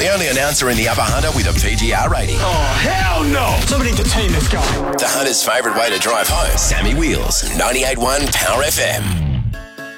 The only announcer in the Upper Hunter with a PGR rating. Oh, hell no! Somebody entertain this guy. The Hunter's favourite way to drive home. Sammy Wheels, 98.1 Power FM.